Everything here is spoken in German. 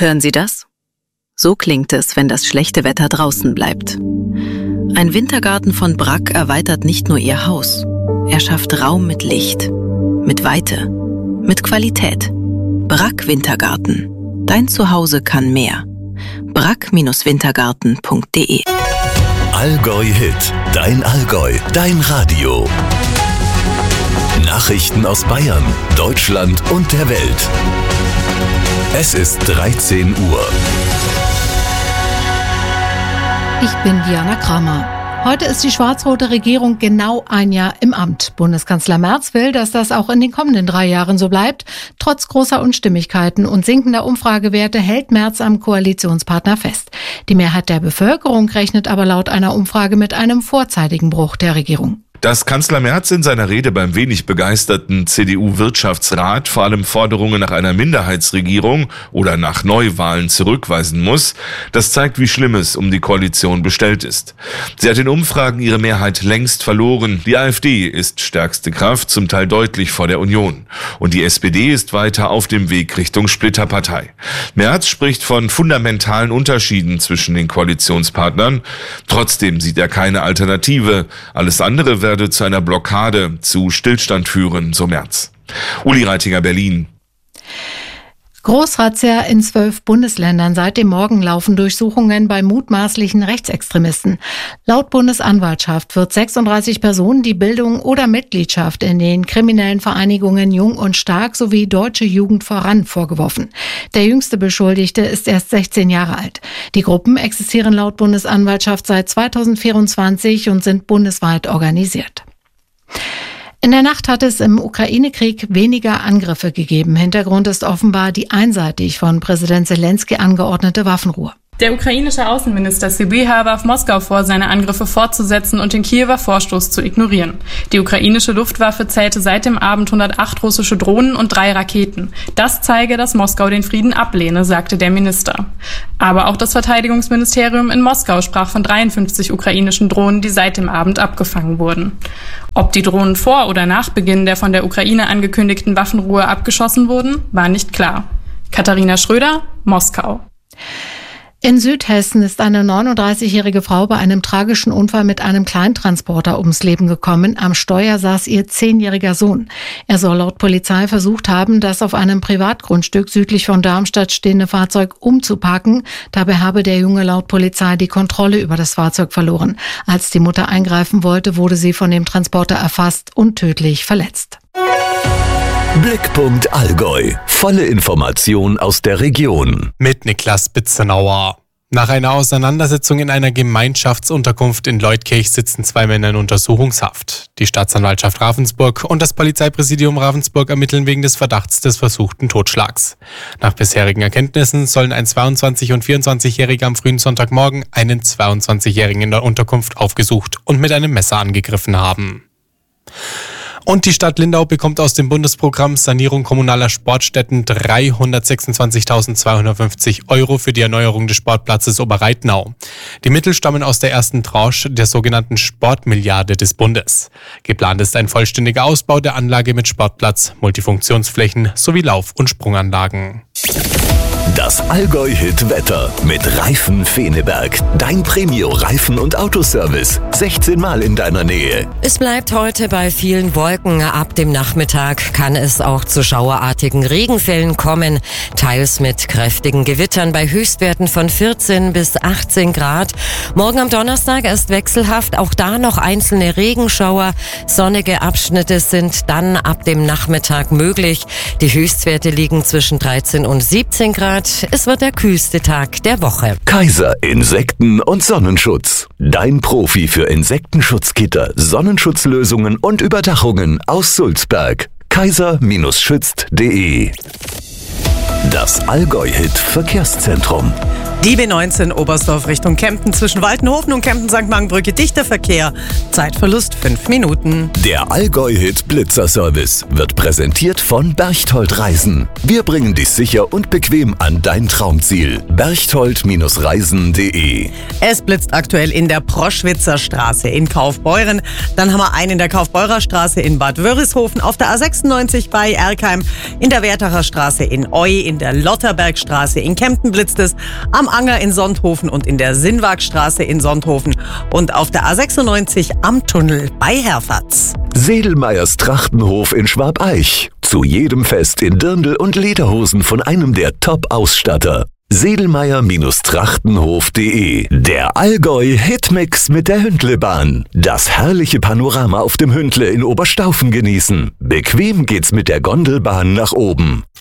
Hören Sie das? So klingt es, wenn das schlechte Wetter draußen bleibt. Ein Wintergarten von Brack erweitert nicht nur Ihr Haus. Er schafft Raum mit Licht, mit Weite, mit Qualität. Brack Wintergarten. Dein Zuhause kann mehr. brack-wintergarten.de. Allgäu Hit. Dein Allgäu. Dein Radio. Nachrichten aus Bayern, Deutschland und der Welt. Es ist 13 Uhr. Ich bin Diana Kramer. Heute ist die schwarz-rote Regierung genau ein Jahr im Amt. Bundeskanzler Merz will, dass das auch in den kommenden 3 Jahren so bleibt. Trotz großer Unstimmigkeiten und sinkender Umfragewerte hält Merz am Koalitionspartner fest. Die Mehrheit der Bevölkerung rechnet aber laut einer Umfrage mit einem vorzeitigen Bruch der Regierung. Dass Kanzler Merz in seiner Rede beim wenig begeisterten CDU-Wirtschaftsrat vor allem Forderungen nach einer Minderheitsregierung oder nach Neuwahlen zurückweisen muss, das zeigt, wie schlimm es um die Koalition bestellt ist. Sie hat in Umfragen ihre Mehrheit längst verloren. Die AfD ist stärkste Kraft, zum Teil deutlich vor der Union. Und die SPD ist weiter auf dem Weg Richtung Splitterpartei. Merz spricht von fundamentalen Unterschieden zwischen den Koalitionspartnern. Trotzdem sieht er keine Alternative. Alles andere werde zu einer Blockade, zu Stillstand führen, so Merz. Uli Reitinger, Berlin. Großrazzia in 12 Bundesländern. Seit dem Morgen laufen Durchsuchungen bei mutmaßlichen Rechtsextremisten. Laut Bundesanwaltschaft wird 36 Personen die Bildung oder Mitgliedschaft in den kriminellen Vereinigungen Jung und Stark sowie Deutsche Jugend voran vorgeworfen. Der jüngste Beschuldigte ist erst 16 Jahre alt. Die Gruppen existieren laut Bundesanwaltschaft seit 2024 und sind bundesweit organisiert. In der Nacht hat es im Ukraine-Krieg weniger Angriffe gegeben. Hintergrund ist offenbar die einseitig von Präsident Zelensky angeordnete Waffenruhe. Der ukrainische Außenminister Sybiha warf Moskau vor, seine Angriffe fortzusetzen und den Kiewer Vorstoß zu ignorieren. Die ukrainische Luftwaffe zählte seit dem Abend 108 russische Drohnen und 3 Raketen. Das zeige, dass Moskau den Frieden ablehne, sagte der Minister. Aber auch das Verteidigungsministerium in Moskau sprach von 53 ukrainischen Drohnen, die seit dem Abend abgefangen wurden. Ob die Drohnen vor oder nach Beginn der von der Ukraine angekündigten Waffenruhe abgeschossen wurden, war nicht klar. Katharina Schröder, Moskau. In Südhessen ist eine 39-jährige Frau bei einem tragischen Unfall mit einem Kleintransporter ums Leben gekommen. Am Steuer saß ihr 10-jähriger Sohn. Er soll laut Polizei versucht haben, das auf einem Privatgrundstück südlich von Darmstadt stehende Fahrzeug umzuparken. Dabei habe der Junge laut Polizei die Kontrolle über das Fahrzeug verloren. Als die Mutter eingreifen wollte, wurde sie von dem Transporter erfasst und tödlich verletzt. Blickpunkt Allgäu. Volle Information aus der Region. Mit Niklas Bitzenauer. Nach einer Auseinandersetzung in einer Gemeinschaftsunterkunft in Leutkirch sitzen 2 Männer in Untersuchungshaft. Die Staatsanwaltschaft Ravensburg und das Polizeipräsidium Ravensburg ermitteln wegen des Verdachts des versuchten Totschlags. Nach bisherigen Erkenntnissen sollen ein 22- und 24-Jähriger am frühen Sonntagmorgen einen 22-Jährigen in der Unterkunft aufgesucht und mit einem Messer angegriffen haben. Und die Stadt Lindau bekommt aus dem Bundesprogramm Sanierung kommunaler Sportstätten 326.250 € für die Erneuerung des Sportplatzes Oberreitnau. Die Mittel stammen aus der ersten Tranche der sogenannten Sportmilliarde des Bundes. Geplant ist ein vollständiger Ausbau der Anlage mit Sportplatz, Multifunktionsflächen sowie Lauf- und Sprunganlagen. Das Allgäu-Hit-Wetter mit Reifen Feneberg. Dein Premio-Reifen- und Autoservice. 16 Mal in deiner Nähe. Es bleibt heute bei vielen Wolken. Ab dem Nachmittag kann es auch zu schauerartigen Regenfällen kommen. Teils mit kräftigen Gewittern bei Höchstwerten von 14 bis 18 Grad. Morgen am Donnerstag ist wechselhaft. Auch da noch einzelne Regenschauer. Sonnige Abschnitte sind dann ab dem Nachmittag möglich. Die Höchstwerte liegen zwischen 13 und 17 Grad. Es wird der kühlste Tag der Woche. Kaiser Insekten- und Sonnenschutz. Dein Profi für Insektenschutzgitter, Sonnenschutzlösungen und Überdachungen aus Sulzberg. kaiser-schützt.de. Das Allgäu-Hit-Verkehrszentrum. Die B19 Oberstdorf Richtung Kempten zwischen Waltenhofen und Kempten-St. Mangenbrücke dichter Verkehr. Zeitverlust 5 Minuten. Der Allgäu-Hit Blitzerservice wird präsentiert von Berchtold Reisen. Wir bringen dich sicher und bequem an dein Traumziel. Berchtold-reisen.de. Es blitzt aktuell in der Proschwitzer Straße in Kaufbeuren. Dann haben wir einen in der Kaufbeurer Straße in Bad Wörishofen, auf der A96 bei Erkheim, in der Wertacher Straße in Eu, in der Lotterbergstraße in Kempten blitzt es, am Anger in Sonthofen und in der Sinnwagstraße in Sonthofen und auf der A96 am Tunnel bei Herfatz. Sedelmeyers Trachtenhof in Schwabeich. Zu jedem Fest in Dirndl und Lederhosen von einem der Top-Ausstatter. Sedelmeyer-Trachtenhof.de. Der Allgäu-Hitmix mit der Hündlebahn. Das herrliche Panorama auf dem Hündle in Oberstaufen genießen. Bequem geht's mit der Gondelbahn nach oben.